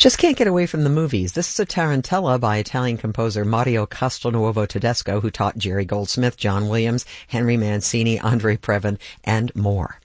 Just can't get away from the movies. This is a tarantella by Italian composer Mario Castelnuovo Tedesco, who taught Jerry Goldsmith, John Williams, Henry Mancini, Andre Previn, and more.